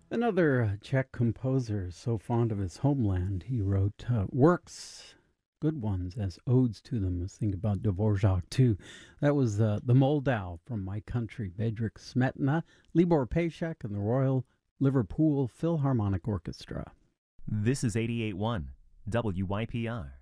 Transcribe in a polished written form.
Another Czech composer, so fond of his homeland, he wrote works, good ones, as odes to them. Let's think about Dvorak, too. That was the Moldau from My Country, Bedřich Smetana, Libor Pejsek, and the Royal Liverpool Philharmonic Orchestra. This is 88.1 WYPR.